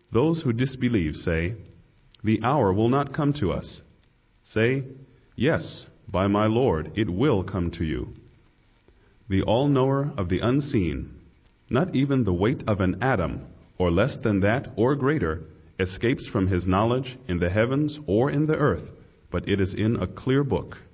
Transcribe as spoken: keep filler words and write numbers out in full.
Those who disbelieve say, "The hour will not come to us." Say, "Yes, by my Lord, it will come to you." The all-knower of the unseen, not even the weight of an atom, or less than that or greater, escapes from his knowledge in the heavens or in the earth, but it is in a clear book.